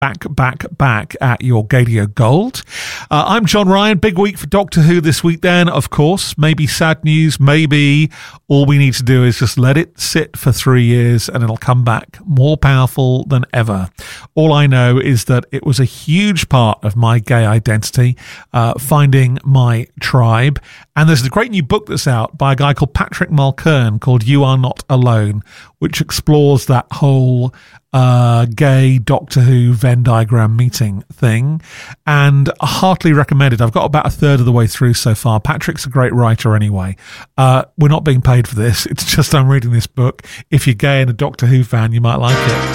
back at your Gadio Gold. I'm John Ryan. Big week for Doctor Who this week then, of course. Maybe sad news, maybe all we need to do is just let it sit for 3 years and it'll come back more powerful than ever. All I know is that it was a huge part of my gay identity, finding my tribe. And there's a great new book that's out by a guy called Patrick Mulkern called You Are Not Alone, which explores that whole gay Doctor Who Venn diagram meeting thing, and heartily recommend it. I've got about a third of the way through so far. Patrick's a great writer anyway. We're not being paid for this. It's just I'm reading this book. If you're gay and a Doctor Who fan, you might like it.